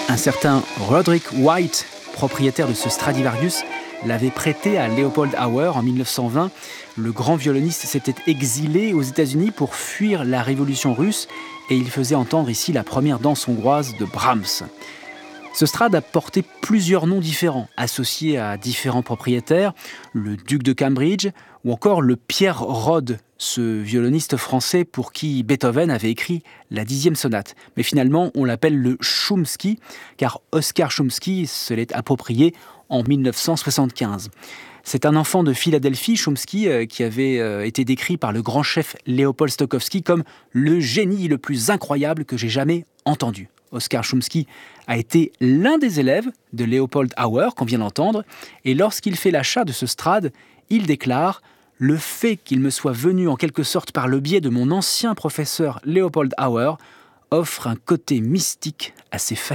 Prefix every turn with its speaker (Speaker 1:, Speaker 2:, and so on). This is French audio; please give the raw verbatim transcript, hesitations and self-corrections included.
Speaker 1: Un certain Roderick White, propriétaire de ce Stradivarius, l'avait prêté à Leopold Auer en mille neuf cent vingt. Le grand violoniste s'était exilé aux États-Unis pour fuir la révolution russe et il faisait entendre ici la première danse hongroise de Brahms. Ce Strad a porté plusieurs noms différents, associés à différents propriétaires, le duc de Cambridge ou encore le Pierre Rode, ce violoniste français pour qui Beethoven avait écrit la dixième sonate. Mais finalement, on l'appelle le Szumski, car Oskar Szumski se l'est approprié en mille neuf cent soixante-quinze. C'est un enfant de Philadelphie, Szumski, euh, qui avait euh, été décrit par le grand chef Léopold Stokowski comme le génie le plus incroyable que j'ai jamais entendu. Oskar Szumski a été l'un des élèves de Leopold Auer, qu'on vient d'entendre, et lorsqu'il fait l'achat de ce Strad, il déclare « Le fait qu'il me soit venu en quelque sorte par le biais de mon ancien professeur Leopold Auer offre un côté mystique assez fascinant ».